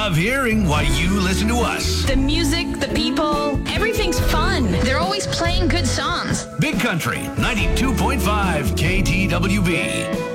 love hearing why you listen to us. The music, the people, everything's fun. They're always playing good songs. Big Country 92.5 KTWB.